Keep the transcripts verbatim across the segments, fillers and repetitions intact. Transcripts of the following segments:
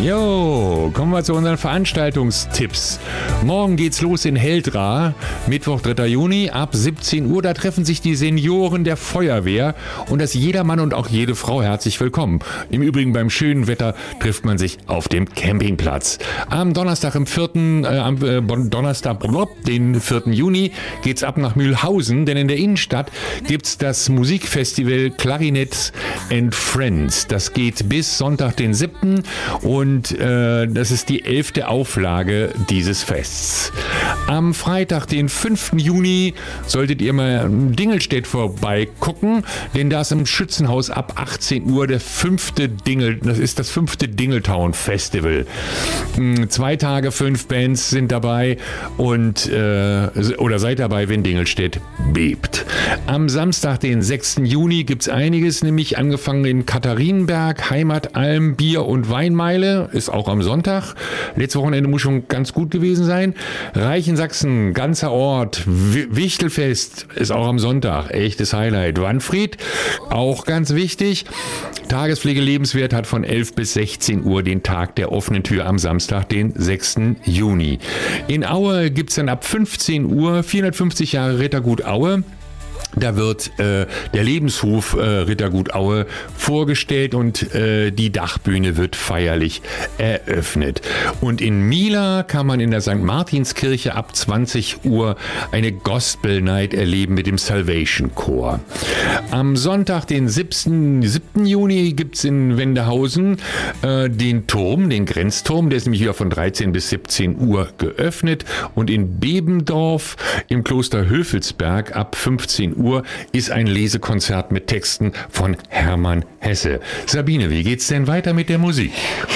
Jo, kommen wir zu unseren Veranstaltungstipps. Morgen geht's los in Heldra, Mittwoch, dritter Juni, ab siebzehn Uhr. Da treffen sich die Senioren der Feuerwehr und das jeder Mann und auch jede Frau herzlich willkommen. Im Übrigen beim schönen Wetter trifft man sich auf dem Campingplatz. Am Donnerstag, im vierten Äh, am äh, Donnerstag, den vierten Juni, geht's ab nach Mühlhausen, denn in der Innenstadt gibt's das Musikfestival Clarinet and Friends. Das geht bis Sonntag, den siebten und äh, das ist die elfte Auflage dieses Fests. Am Freitag, den fünften Juni, solltet ihr mal in Dingelstedt vorbeigucken, denn da ist im Schützenhaus ab achtzehn Uhr der fünfte Dingel, das ist das fünfte Dingeltown Festival. Zwei Tage, fünf Bands sind dabei und äh, oder seid dabei, wenn Dingelstedt bebt. Am Samstag, den sechsten Juni, gibt's einiges, nämlich angefangen in Katharinenberg, Heimatalm, Bier- und Weinmeile, ist auch am Sonntag. Letztes Wochenende muss schon ganz gut gewesen sein. Reichensachsen, ganzer Ort, W- Wichtelfest ist auch am Sonntag, echtes Highlight. Wanfried, auch ganz wichtig. Tagespflege Lebenswert hat von elf bis sechzehn Uhr den Tag der offenen Tür am Samstag, den sechsten Juni. In Aue gibt's dann ab fünfzehn Uhr vierhundertfünfzig Jahre Rittergut Aue. Da wird äh, der Lebenshof äh, Rittergut Aue vorgestellt und äh, die Dachbühne wird feierlich eröffnet. Und in Mila kann man in der Sankt Martinskirche ab zwanzig Uhr eine Gospel Night erleben mit dem Salvation Chor. Am Sonntag, den siebten Juni, gibt es in Wendehausen äh, den Turm, den Grenzturm, der ist nämlich wieder von dreizehn bis siebzehn Uhr geöffnet. Und in Bebendorf im Kloster Höfelsberg ab fünfzehn Uhr ist ein Lesekonzert mit Texten von Hermann Hesse. Sabine, wie geht's denn weiter mit der Musik?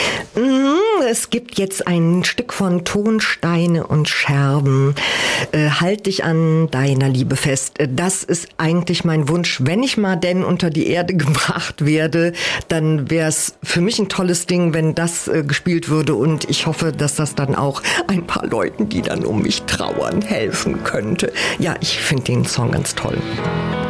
Es gibt jetzt ein Stück von Tonsteine und Scherben. Äh, halt dich an deiner Liebe fest. Das ist eigentlich mein Wunsch. Wenn ich mal denn unter die Erde gebracht werde, dann wäre es für mich ein tolles Ding, wenn das äh, gespielt würde. Und ich hoffe, dass das dann auch ein paar Leuten, die dann um mich trauern, helfen könnte. Ja, ich finde den Song ganz toll.